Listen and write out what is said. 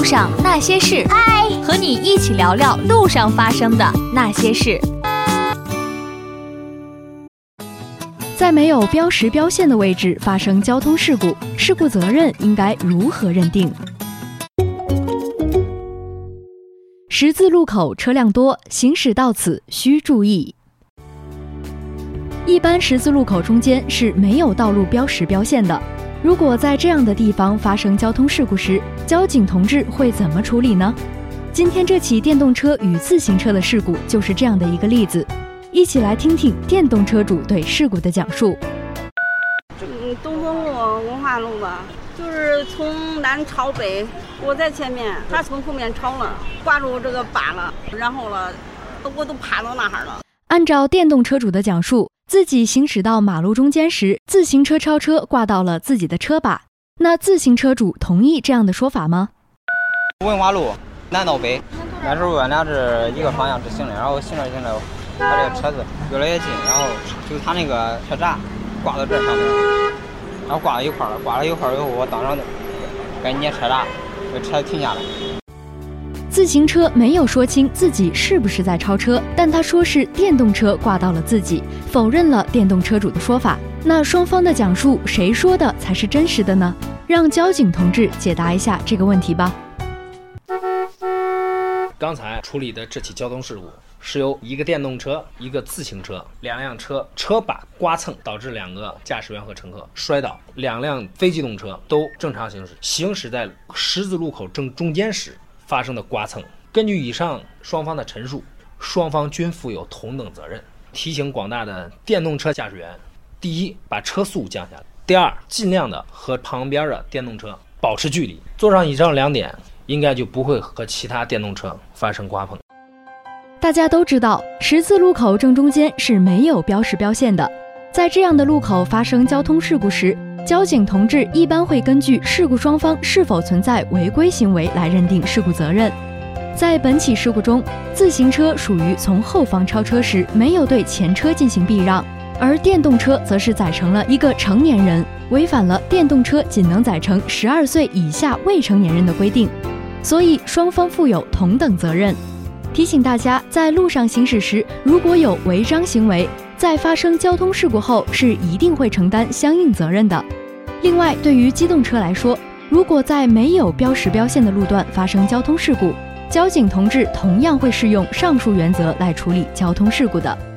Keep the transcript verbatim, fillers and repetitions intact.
路上那些事，嗨，和你一起聊聊路上发生的那些事。 在没有标识标线的位置发生交通事故，事故责任应该如何认定？十字路口车辆多，行驶到此需注意。一般十字路口中间是没有道路标识标线的，如果在这样的地方发生交通事故时，交警同志会怎么处理呢？今天这起电动车与自行车的事故就是这样的一个例子，一起来听听电动车主对事故的讲述。 嗯，东风路文化路吧，就是从南朝北，我在前面，他从后面超了，挂住这个把了，然后了，我都趴到那儿了。 按照电动车主的讲述，自己行驶到马路中间时，自行车超车挂到了自己的车把。那自行车主同意这样的说法吗？ 文化路南到北，那时候俺俩是一个方向直行的，然后行着行着，他这个车子越来越近，然后就他那个车闸挂到这上面，然后挂到一块了，挂到一块以后，我当场赶紧捏车闸，这车停下来。 自行车没有说清自己是不是在超车，但他说是电动车挂到了自己，否认了电动车主的说法。那双方的讲述谁说的才是真实的呢？让交警同志解答一下这个问题吧。 刚才处理的这起交通事故是由一个电动车、一个自行车、两辆车车把刮蹭，导致两个驾驶员和乘客摔倒，两辆非机动车都正常行驶，行驶在十字路口正中间时发生的刮蹭。根据以上双方的陈述，双方均负有同等责任。提醒广大的电动车驾驶员，第一，把车速降下来；第二，尽量的和旁边的电动车保持距离。做上以上两点，应该就不会和其他电动车发生刮碰。 大家都知道，十字路口正中间是没有标识标线的，在这样的路口发生交通事故时，交警同志一般会根据事故双方是否存在违规行为来认定事故责任。在本起事故中，自行车属于从后方超车时没有对前车进行避让，而电动车则是载成了一个成年人，违反了电动车仅能载成十二岁以下未成年人的规定，所以双方负有同等责任。提醒大家，在路上行驶时，如果有违章行为，在发生交通事故后是一定会承担相应责任的。另外，对于机动车来说，如果在没有标识标线的路段发生交通事故，交警同志同样会适用上述原则来处理交通事故的。